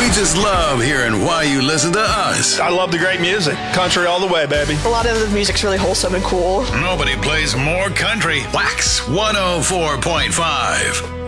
We just love hearing why you listen to us. I love the great music. Country all the way, baby. A lot of the music's really wholesome and cool. Nobody plays more country. Wax 104.5.